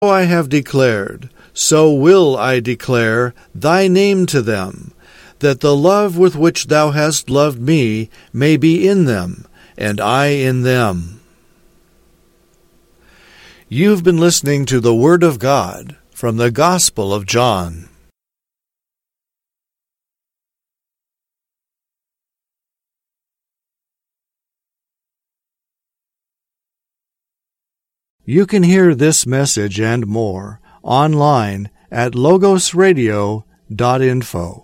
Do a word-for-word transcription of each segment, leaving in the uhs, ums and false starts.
I have declared, so will I declare thy name to them, that the love with which thou hast loved me may be in them, and I in them. You've been listening to the Word of God from the Gospel of John. You can hear this message and more online at logos radio dot info.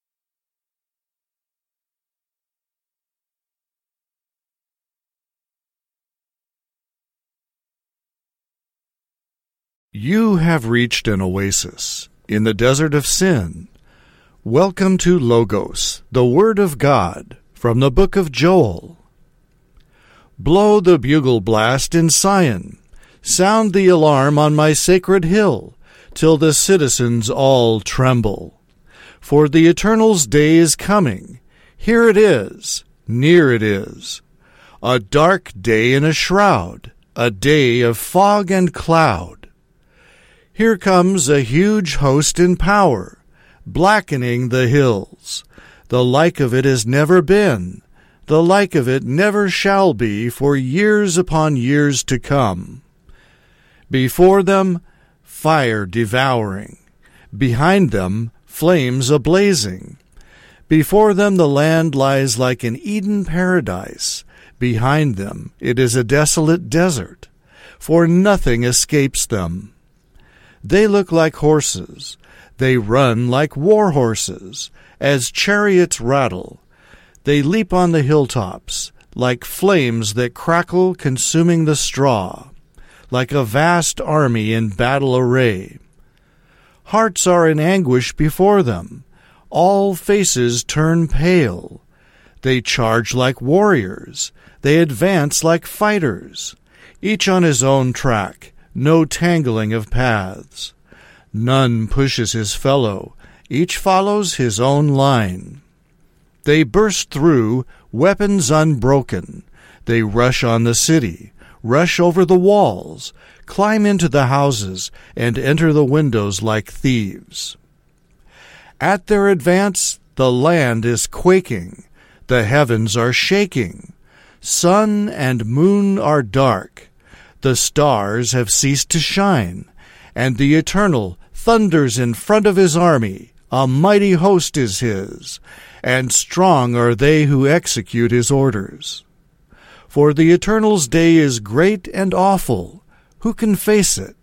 You have reached an oasis in the desert of sin. Welcome to Logos, the Word of God, from the book of Joel. Blow the bugle blast in Zion. Sound the alarm on my sacred hill, till the citizens all tremble. For the Eternal's day is coming. Here it is, near it is. A dark day in a shroud, a day of fog and cloud. Here comes a huge host in power, blackening the hills. The like of it has never been, the like of it never shall be for years upon years to come. Before them, fire devouring. Behind them, flames a-blazing. Before them the land lies like an Eden paradise. Behind them it is a desolate desert, for nothing escapes them. They look like horses. They run like war horses, as chariots rattle. They leap on the hilltops, like flames that crackle, consuming the straw, like a vast army in battle array. Hearts are in anguish before them. All faces turn pale. They charge like warriors. They advance like fighters. Each on his own track, no tangling of paths. None pushes his fellow. Each follows his own line. They burst through, weapons unbroken. They rush on the city, rush over the walls, climb into the houses, and enter the windows like thieves. At their advance, the land is quaking, the heavens are shaking, sun and moon are dark, the stars have ceased to shine, and the Eternal thunders in front of his army. A mighty host is his, and strong are they who execute his orders. For the Eternal's day is great and awful. Who can face it?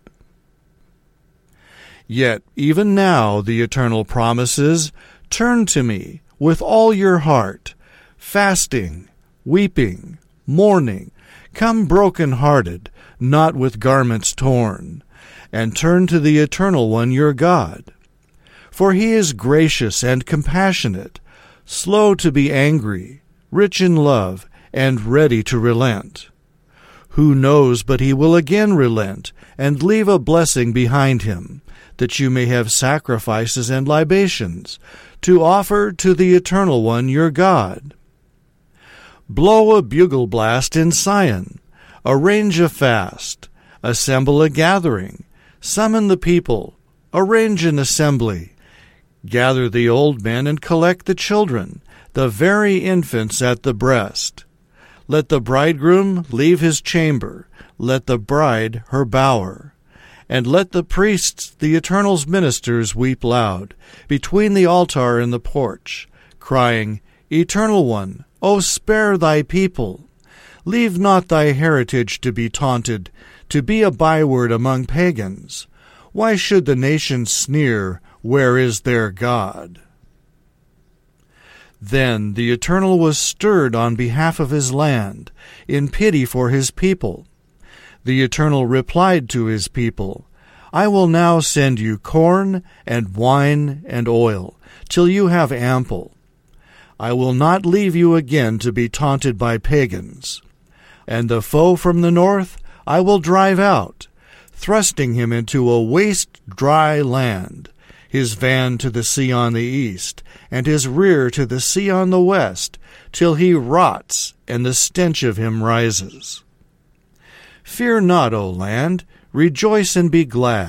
Yet even now the Eternal promises, turn to me with all your heart, fasting, weeping, mourning, come broken-hearted, not with garments torn, and turn to the Eternal One your God. For he is gracious and compassionate, slow to be angry, rich in love, and ready to relent. Who knows but he will again relent, and leave a blessing behind him, that you may have sacrifices and libations, to offer to the Eternal One your God. Blow a bugle blast in Zion, arrange a fast, assemble a gathering, summon the people, arrange an assembly, gather the old men and collect the children, the very infants at the breast. Let the bridegroom leave his chamber, let the bride her bower, and let the priests, the Eternal's ministers, weep loud, between the altar and the porch, crying, Eternal One, O spare thy people! Leave not thy heritage to be taunted, to be a byword among pagans. Why should the nations sneer, where is their God? Then the Eternal was stirred on behalf of his land, in pity for his people. The Eternal replied to his people, I will now send you corn and wine and oil, till you have ample. I will not leave you again to be taunted by pagans. And the foe from the north I will drive out, thrusting him into a waste dry land, his van to the sea on the east, and his rear to the sea on the west, till he rots, and the stench of him rises. Fear not, O land, Rejoice and be glad.